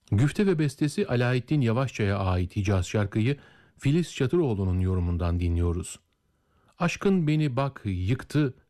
Güfte ve bestesi Alaeddin Yavaşça'ya ait Hicaz şarkıyı Filiz Çatıroğlu'nun yorumundan dinliyoruz. Aşkın beni bak yıktı,